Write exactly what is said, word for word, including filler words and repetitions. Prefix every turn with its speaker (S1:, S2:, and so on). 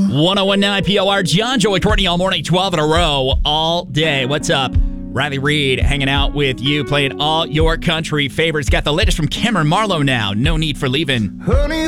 S1: one oh one point nine P O R, John, Joey, Courtney, all morning, twelve in a row, all day. What's up? Riley Reed hanging out with you, playing all your country favorites. Got the latest from Cameron Marlowe now. No need for leaving.
S2: Honey,